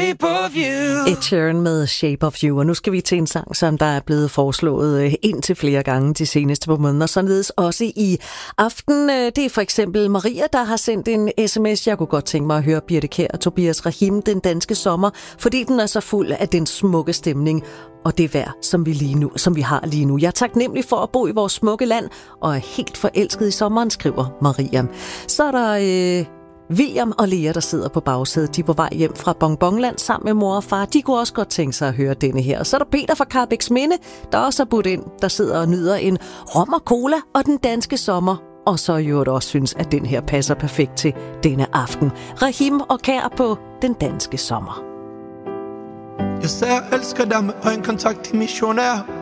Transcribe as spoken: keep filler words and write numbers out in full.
shape of you. Ed Sheeran med Shape of You, og nu skal vi til en sang, som der er blevet foreslået indtil flere gange de seneste par måneder, således også i aften. Det er for eksempel Maria, der har sendt en sms. Jeg kunne godt tænke mig at høre Birthe Kjær og Tobias Rahim, Den danske sommer, fordi den er så fuld af den smukke stemning og det vejr, som vi, lige nu, som vi har lige nu. Jeg er taknemmelig for at bo i vores smukke land og er helt forelsket i sommeren, skriver Maria. Så er der øh, William og Lea, der sidder på bagsædet. De er på vej hjem fra Bonbonland sammen med mor og far. De kunne også godt tænke sig at høre denne her. Og så er der Peter fra Karrebæksminde, der også har budt ind, der sidder og nyder en rom og cola og den danske sommer. Og så jo også synes, at den her passer perfekt til denne aften. Rahim og Kjær på Den danske sommer. Jeg sagde, jeg elsker dig med øjenkontakt i missionær.